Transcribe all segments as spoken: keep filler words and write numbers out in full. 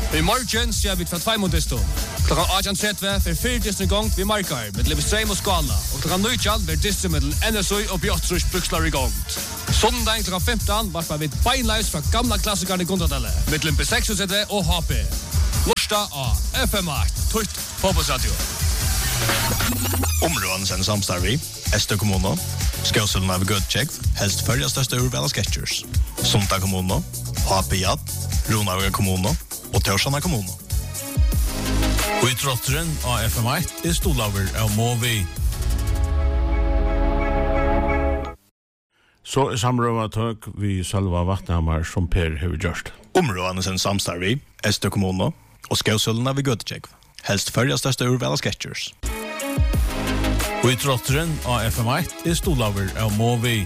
I morgen ser vi fra Tveimundiston. Klokka atten tretti for fyrtiste gang vi markar med Levestrøm og Skala. Og klokka nøytjall blir disse med N S O og Bjørtrus brukslar i gang. Sondag klokka femten varpa vi beinleis fra gamla klassikerne i Gondradelle. Med B seks og H P. Lørsta av F M åtte, Tutt Fotbollsradio. Områden sen samstarvi, Estø kommune, Skåselen av Gudtjekv, helst följa største urvela sketchers. Sondag kommune, H P J, Ronaga kommune, og Tørsana kommune. Og i trotteren av F M åtte er stolaver av Movi. Så er samrøva tøk vi Sølva Vatnhamar som Per har gjort. Områden sen samstarvi, Estø kommune, og Skåselen av Gudtjekv, helst följa største urvela sketchers. Og i trotteren av F M åtte er stolaver av Movi.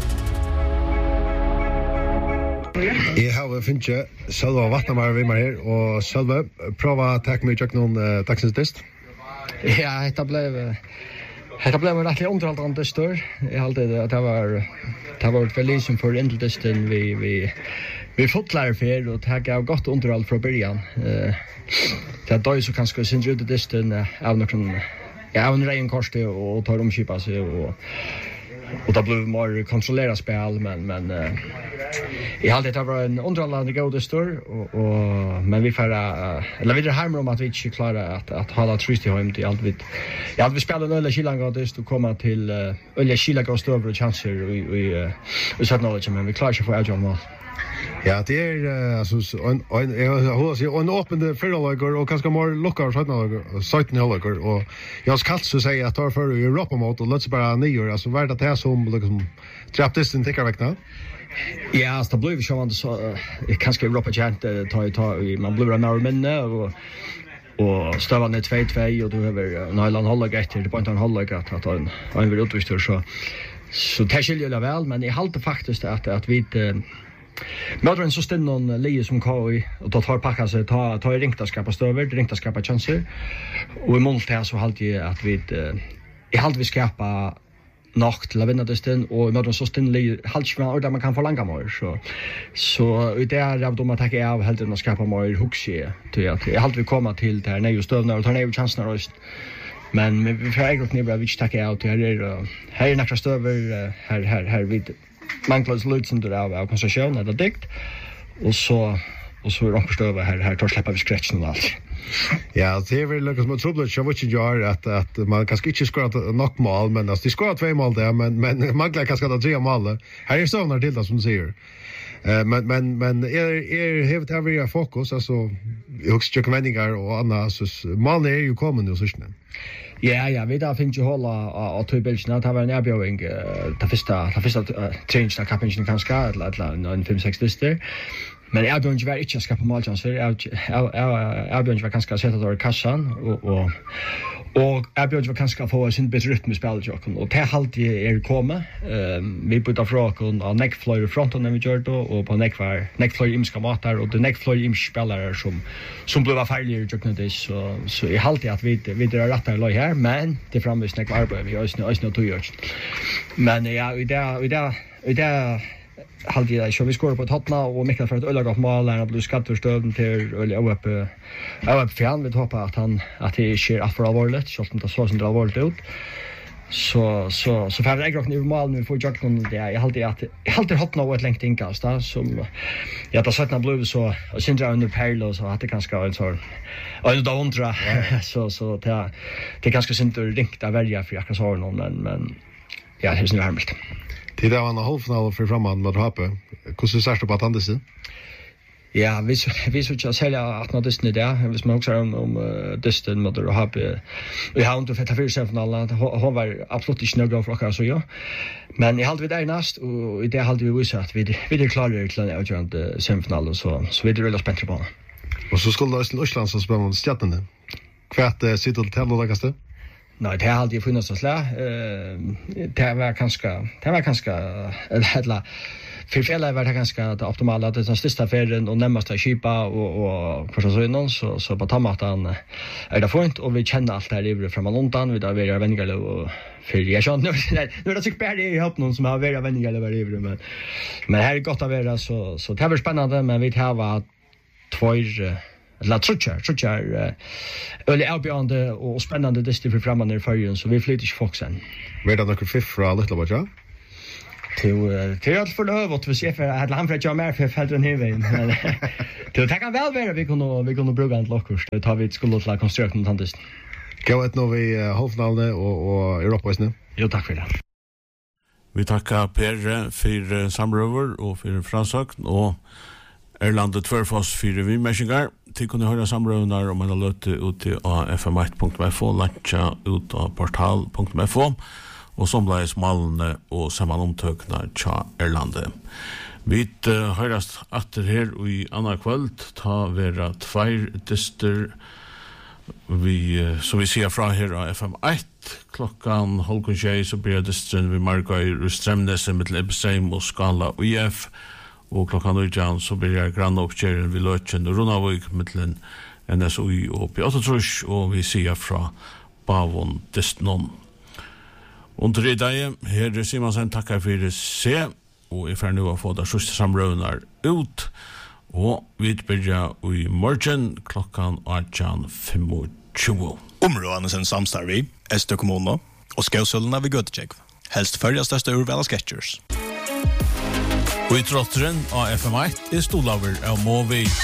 Jeg har finnet Sølva Vatnhamar ved meg her, og Sølva, prøva å takke meg i noen uh, dagsens dyst. Ja, dette ble... Dette ble rettelig underholdende dyster. Jeg halte det at det var... Det var et veldig som for endeldysten vi... vi Vi fotlar för och ta gav gott underhåll från början. Eh det då så kanske syns ut det dysten av någon ja, en ren kost och tar omskipa sig och och det blev mer kontrollerat spel men men uh, I hade det var en underhållande god stor och, och men vi får uh, eller vi det här om att vi inte klarar att att hålla trust i hem till allt vi ja vi spelar öle Kilanga det och komma till uh, öle Kilanga stöver och chanser vi vi vi satt knowledge men vi klarar inte för Adrian mål. Ja, det är alltså en en jag hör sig en öppen förlager och kanske mer lockar sjutton sjutton håller och jag ska alltså säga att tar för Europa mot och låts bara nio alltså vart det här som liksom trap distance tycker jag väckna. Ja, så blev vi så man så kanske Europa chant ta ta man blev mer minne och och stavande två två och du har Nyland håller rätt till på en håller att att en en vill utvistur så så det skiljer ju väl men I halte faktiskt att att vi Modern så stinn någon leje som K I och då tar packa sig ta ta I ringta skapa stöver, ringta skapa chanser. Och I målet här så halt jag att vi I halt vi skapa nacht till vinna desten och modern så stinn leje halt man där man kan få langa mer så så ut där av de attacka av helt att skapa mer huxie till att jag halt vi komma till där när ju stövna och tar ner chanserna röst. Men vi får ägna ner vi tacka out här är här är några stöver här här här vid Manklas Lutzen av av konstruktion eller dikt och så och så är förståva här här tar släppa vi scratchen och allt. Ja, det är väl liksom ett problem så vad jag gör att att man kanske inte ska knock mål men alltså det ska två mål där men men man kan kanske ta tre mål. Här är såna till det som säger. Eh men men men är är have to have fokus alltså jag ska checka vändningar och annat så mål är ju kommer nu så snabbt. Ja, ja, vi där finns ju hålla och två bilderna det var en erbjudning det första det första change där kapten kanske eller eller en fem sex dyster. Men erbjudningen var inte skapa målchanser. Erbjudningen var kanske sätta då I kassan och och och erbjudningen var kanske få sin bättre rytm I spelet och och det halt är komma. Ehm vi puttar från och neck floor fronten när vi gör då och på neck var neck floor imska matar och det neck floor im spelare som som blev färdiga i juckna det så så I halt att vi vi drar rätt här här men det framvis neck arbete vi har snö snö två år. Men ja, vi där vi där vi där halt jag så vi skorar på Tottenham och mycket för ett öllagat mål när han blev skattförstöden till eller upp upp fan vi hoppas att han att det sker att för allvarligt så som det så som det allvarligt ut så så så får jag också nu mål nu får jag någon det jag halt att jag halt det Tottenham ett längt inkast där som ja det sätter blev så och sen drar under Perlo så att det kanske en så och då undra så så det det kanske inte riktigt att välja för jag kan säga någon men men ja det är så härligt. Till det var en halvfinal för framan med Hape. Hur ser det ut på att andra sidan? Ja, vi vi så jag säger att när det är där, vi smakar om om Dustin med och Hape. Vi har inte fått för semifinalen. Hon var absolut inte några för oss så ja. Men I halt vi där näst och I det halt vi visat att vi vi är klara till en avgörande semifinal och så så vi är väl spänt på. Och så skulle Östland så spännande stjärnorna. Kvärt sitter till tävlingagaste. Nej, det har alltid funnits så slä. Eh det var kanske det var kanske eller för fälla var det ganska det optimala det den sista färden och närmaste skipa och och för så innan så så på tamatan är det fint och vi känner allt där över från London vi där vi är vänliga och för jag känner nu nu är det så bättre I hopp någon som har varit vänliga över över men men här är gott att vara så så det var spännande men vi har var två eller trutcher, trutcher öle avbjörande och spännande distil för framan i färgen så vi flyter inte foxen. Vet du några fiff från Little Watcha? Till till att för övrigt vi ser för att han för att jag mer för fällt den här vägen. Det kan väl vara vi kunde vi kunde bruka en lockurs. Det har vi skulle till konstruera något annat. Gå ett nu vi halvfinalen och och Europaisen. Jo, tack för det. Vi tackar Per för samröver och för fransökt och Erlandet Tvärfoss för vi messingar. Till kunna höra samrövnar om man har lött ut till f m ett punkt f o, latcha ut av portal punkt f o och somlais Malne och samman omtökna tja Erlande. Vi uh, hörast atter her i anna kvöld, ta vera tvær dyster vi, uh, så vi ser fra her av F M ett klokkan halvkun tjei så blir dysteren vi Markøy og Strømnese mittel Ebsheim og Skala og I F og klokkan nøytjan så blir jeg grann oppkjæren vi Løtjen og Runavøyk mittelen N S O I og P åtta trus og vi ser fra Bavon dystenon. Under I dag, her Simonsen takkar for se, og jeg får nu å få det sørste samrøvnar ut, og vi begynner I morgen klokkan atten tjue. Områdene sin samstarv I Estø kommune og Skausølene ved Gøtecek. Helst førre største urvala Sketchers. Og I trotteren av F M ett er stolaver av Movi.